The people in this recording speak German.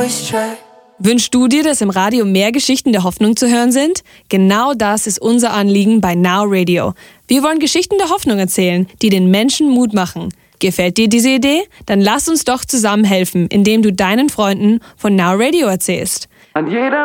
Wünschst du dir, dass im Radio mehr Geschichten der Hoffnung zu hören sind? Genau das ist unser Anliegen bei Now Radio. Wir wollen Geschichten der Hoffnung erzählen, die den Menschen Mut machen. Gefällt dir diese Idee? Dann lass uns doch zusammen helfen, indem du deinen Freunden von Now Radio erzählst. An jeder